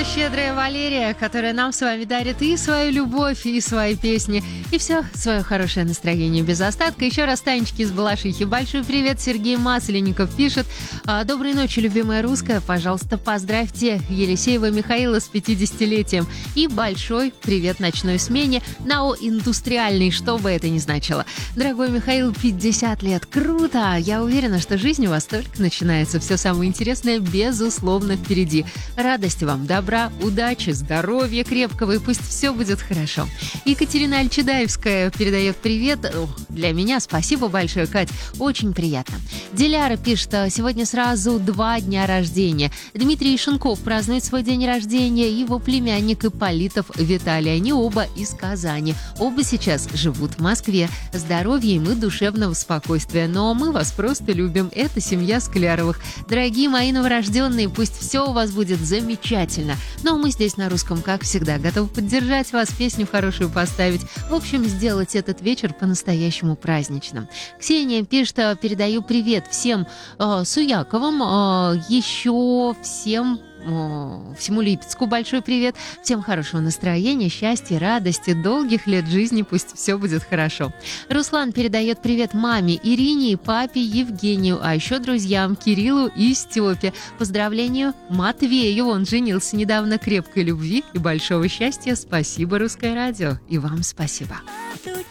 щедрая Валерия, которая нам с вами дарит и свою любовь, и свои песни, и все свое хорошее настроение без остатка. Еще раз Танечке из Балашихи большой привет. Сергей Масленников пишет: доброй ночи, любимая русская. Пожалуйста, поздравьте Елисеева Михаила с 50-летием. И большой привет ночной смене НАО «Индустриальный», что бы это ни значило. Дорогой Михаил, 50 лет. Круто! Я уверена, что жизнь у вас только начинается. Все самое интересное, безусловно, впереди. Радости вам, добра, удачи, здоровья крепкого, и пусть все будет хорошо. Екатерина Альчедаевская передает привет. Для меня спасибо большое, Кать, очень приятно. Диляра пишет: сегодня сразу 2 дня рождения. Дмитрий Шенков празднует свой день рождения, его племянник Ипполитов Виталий. Они оба из Казани. Оба сейчас живут в Москве. Здоровья им и душевного спокойствия. Но мы вас просто любим. Это семья Скляровых. Дорогие мои новорожденные, пусть все у вас будет замечательно. Но мы здесь на русском, как всегда, готовы поддержать вас, песню хорошую поставить. В общем, сделать этот вечер по-настоящему праздничным. Ксения пишет: передаю привет всем Суяковым, еще всему Липецку большой привет. Всем хорошего настроения, счастья, радости, долгих лет жизни, пусть все будет хорошо. Руслан передает привет маме Ирине и папе Евгению, а еще друзьям Кириллу и Степе. Поздравлению Матвею, он женился недавно, крепкой любви и большого счастья. Спасибо, Русское радио, и вам спасибо.